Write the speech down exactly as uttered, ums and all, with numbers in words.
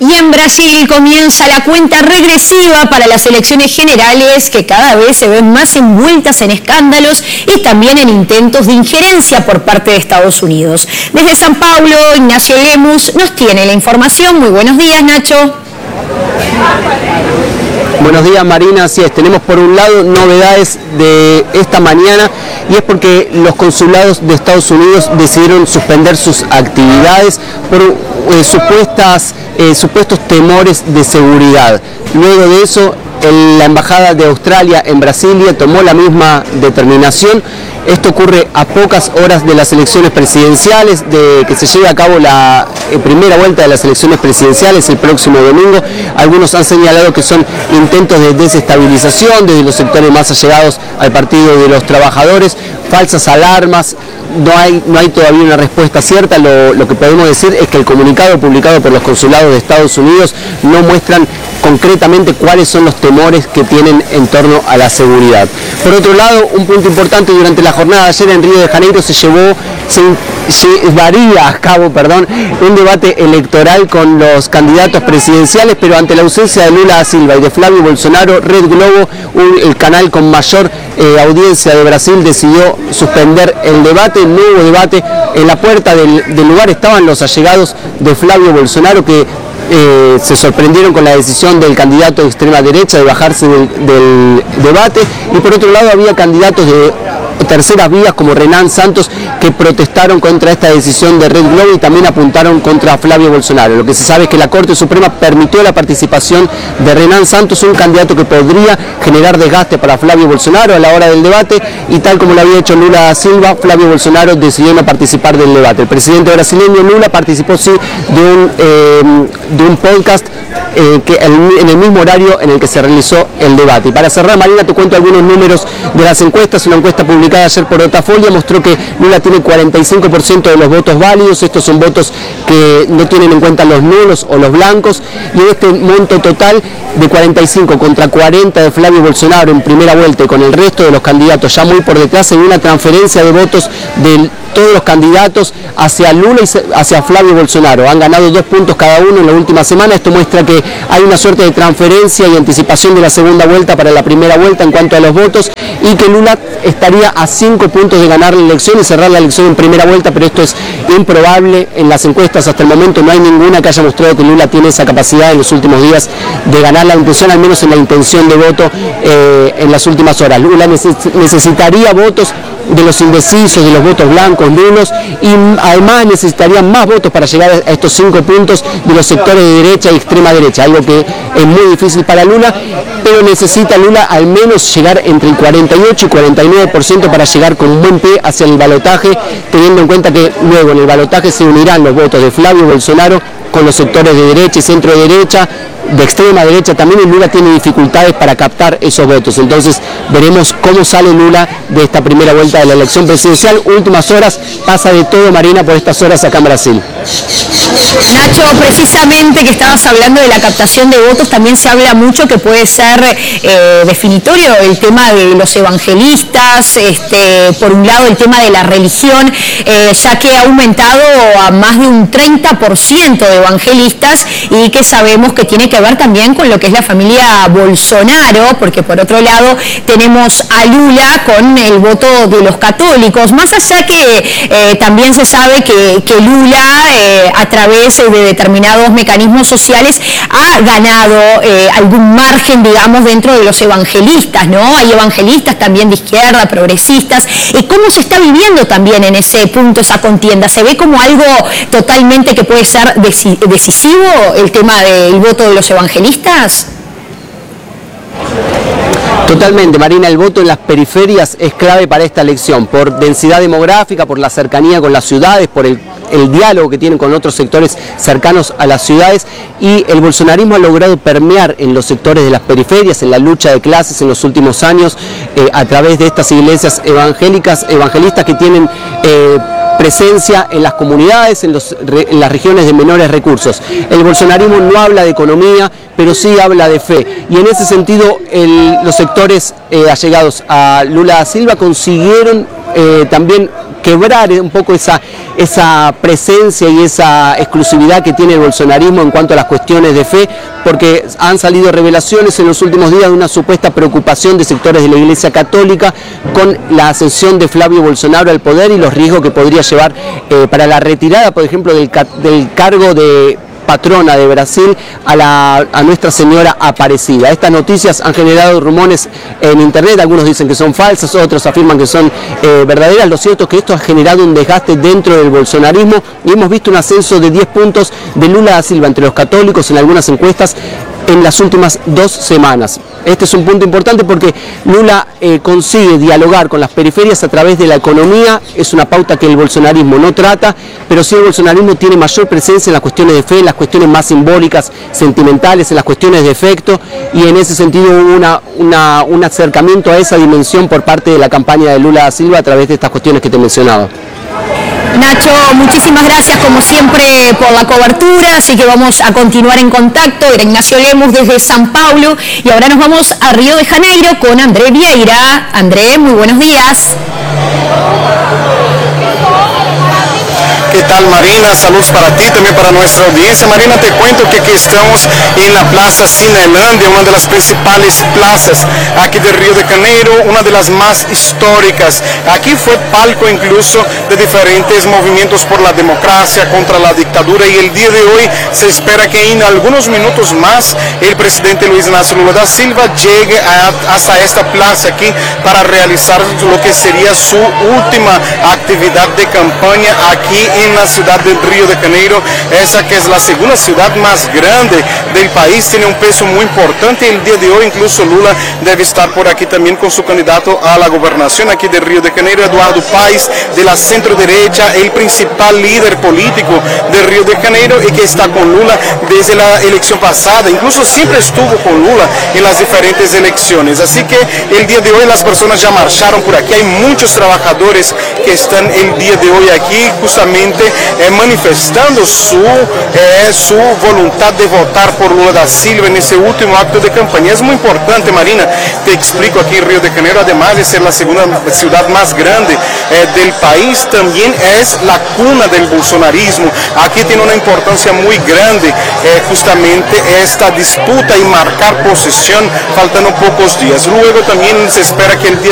Y en Brasil comienza la cuenta regresiva para las elecciones generales, que cada vez se ven más envueltas en escándalos y también en intentos de injerencia por parte de Estados Unidos. Desde San Pablo, Ignacio Lemus nos tiene la información. Muy buenos días, Nacho. Buenos días, Marina. Así es, tenemos por un lado novedades de esta mañana, y es porque los consulados de Estados Unidos decidieron suspender sus actividades por eh, supuestas, eh, supuestos temores de seguridad. Luego de eso, el, la Embajada de Australia en Brasilia tomó la misma determinación. Esto ocurre a pocas horas de las elecciones presidenciales, de que se lleve a cabo la eh, primera vuelta de las elecciones presidenciales el próximo domingo. Algunos han señalado que son intentos de desestabilización desde los sectores más allegados al Partido de los Trabajadores, falsas alarmas. No hay, no hay todavía una respuesta cierta. Lo, lo que podemos decir es que el comunicado publicado por los consulados de Estados Unidos no muestran concretamente cuáles son los temores que tienen en torno a la seguridad. Por otro lado, un punto importante: durante la jornada de ayer en Río de Janeiro se llevó, se llevaría a cabo, perdón, un debate electoral con los candidatos presidenciales, pero ante la ausencia de Lula da Silva y de Flavio Bolsonaro, Red Globo, un, el canal con mayor eh, audiencia de Brasil, decidió suspender el debate. No hubo debate. En la puerta del, del lugar estaban los allegados de Flavio Bolsonaro, que Eh, se sorprendieron con la decisión del candidato de extrema derecha de bajarse del, del debate, y por otro lado había candidatos de terceras vías como Renan Santos que protestaron contra esta decisión de Red Globo y también apuntaron contra Flavio Bolsonaro. Lo que se sabe es que la Corte Suprema permitió la participación de Renan Santos, un candidato que podría generar desgaste para Flavio Bolsonaro a la hora del debate, y tal como lo había hecho Lula da Silva, Flavio Bolsonaro decidió no participar del debate. El presidente brasileño Lula participó sí de un, eh, de un podcast eh, que en el mismo horario en el que se realizó el debate. Y para cerrar, Marina, te cuento algunos números de las encuestas. Una encuesta publicada ayer por Datafolha mostró que Lula tiene cuarenta y cinco por ciento de los votos válidos. Estos son votos que no tienen en cuenta los nulos o los blancos, y en este monto total de cuarenta y cinco contra cuarenta de Flavio Bolsonaro en primera vuelta, y con el resto de los candidatos ya muy por detrás, en una transferencia de votos de todos los candidatos hacia Lula y hacia Flavio Bolsonaro. Han ganado dos puntos cada uno en la última semana. Esto muestra que hay una suerte de transferencia y anticipación de la segunda vuelta para la primera vuelta en cuanto a los votos, y que Lula estaría a cinco puntos de ganar la elección y cerrar la elección en primera vuelta, pero esto es improbable. En las encuestas hasta el momento no hay ninguna que haya mostrado que Lula tiene esa capacidad en los últimos días de ganar la intención, al menos en la intención de voto eh, en las últimas horas. Lula necesitaría votos de los indecisos, de los votos blancos, nulos, y además necesitaría más votos para llegar a estos cinco puntos de los sectores de derecha y extrema derecha, algo que es muy difícil para Lula, pero necesita Lula al menos llegar entre el cuarenta y ocho y cuarenta y nueve por ciento para llegar con un buen pie hacia el balotaje, teniendo en cuenta que luego en el balotaje se unirán los votos de Flavio Bolsonaro con los sectores de derecha y centro derecha, de extrema derecha también, y Lula tiene dificultades para captar esos votos. Entonces veremos cómo sale Lula de esta primera vuelta de la elección presidencial. Últimas horas, pasa de todo, Marina, por estas horas acá en Brasil. Nacho, precisamente que estabas hablando de la captación de votos, también se habla mucho que puede ser eh, definitorio el tema de los evangelistas, este, por un lado el tema de la religión, eh, ya que ha aumentado a más de un treinta por ciento de evangelistas, y que sabemos que tiene que ver también con lo que es la familia Bolsonaro, porque por otro lado tenemos a Lula con el voto de los católicos, más allá que eh, también se sabe que, que Lula eh, a través de determinados mecanismos sociales ha ganado eh, algún margen, digamos, dentro de los evangelistas, ¿no? Hay evangelistas también de izquierda, progresistas. ¿Y cómo se está viviendo también en ese punto esa contienda? ¿Se ve como algo totalmente que puede ser decisivo el tema del voto de los evangelistas? Totalmente, Marina, el voto en las periferias es clave para esta elección, por densidad demográfica, por la cercanía con las ciudades, por el, el diálogo que tienen con otros sectores cercanos a las ciudades, y el bolsonarismo ha logrado permear en los sectores de las periferias, en la lucha de clases en los últimos años, eh, a través de estas iglesias evangélicas, evangelistas que tienen eh, presencia en las comunidades, en, los, en las regiones de menores recursos. El bolsonarismo no habla de economía, pero sí habla de fe, y en ese sentido el, los sectores eh, allegados a Lula da Silva consiguieron eh, también quebrar un poco esa, esa presencia y esa exclusividad que tiene el bolsonarismo en cuanto a las cuestiones de fe, porque han salido revelaciones en los últimos días de una supuesta preocupación de sectores de la Iglesia Católica con la ascensión de Flavio Bolsonaro al poder y los riesgos que podría llevar eh, para la retirada, por ejemplo, del, del cargo de patrona de Brasil a, la, a Nuestra Señora Aparecida. Estas noticias han generado rumores en internet, algunos dicen que son falsas, otros afirman que son eh, verdaderas. Lo cierto es que esto ha generado un desgaste dentro del bolsonarismo y hemos visto un ascenso de diez puntos de Lula da Silva entre los católicos en algunas encuestas en las últimas dos semanas. Este es un punto importante porque Lula eh, consigue dialogar con las periferias a través de la economía, es una pauta que el bolsonarismo no trata, pero sí el bolsonarismo tiene mayor presencia en las cuestiones de fe, en las cuestiones más simbólicas, sentimentales, en las cuestiones de efecto, y en ese sentido hubo una, una, un acercamiento a esa dimensión por parte de la campaña de Lula da Silva a través de estas cuestiones que te he mencionado. Nacho, muchísimas gracias como siempre por la cobertura, así que vamos a continuar en contacto. Era Ignacio Lemus desde San Paulo y ahora nos vamos a Río de Janeiro con André Vieira. André, muy buenos días. ¿Qué tal, Marina? Saludos para ti, también para nuestra audiencia. Marina, te cuento que aquí estamos en la Plaza Cinelândia, una de las principales plazas aquí de Río de Janeiro, una de las más históricas. Aquí fue palco incluso de diferentes movimientos por la democracia, contra la dictadura, y el día de hoy se espera que en algunos minutos más el presidente Luis Inácio Lula da Silva llegue a, hasta esta plaza aquí para realizar lo que sería su última actividad de campaña aquí en en la ciudad de Río de Janeiro, esa que es la segunda ciudad más grande del país, tiene un peso muy importante. El día de hoy incluso Lula debe estar por aquí también con su candidato a la gobernación aquí de Río de Janeiro, Eduardo Paes, de la centro derecha, el principal líder político de Río de Janeiro y que está con Lula desde la elección pasada, incluso siempre estuvo con Lula en las diferentes elecciones. Así que el día de hoy las personas ya marcharon por aquí, hay muchos trabajadores que están el día de hoy aquí justamente Eh, manifestando su, eh, su voluntad de votar por Lula da Silva en ese último acto de campaña. Es muy importante, Marina, te explico, aquí en Río de Janeiro, además de ser la segunda ciudad más grande eh, del país, también es la cuna del bolsonarismo. Aquí tiene una importancia muy grande eh, justamente esta disputa y marcar posesión faltando pocos días. Luego también se espera que el día